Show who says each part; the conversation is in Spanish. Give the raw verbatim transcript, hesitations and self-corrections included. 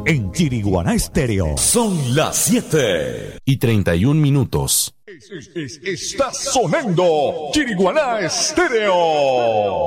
Speaker 1: en Chiriguaná Estéreo.
Speaker 2: Son las siete y treinta y un minutos.
Speaker 3: Es, es, es, está sonando Chiriguaná Estéreo.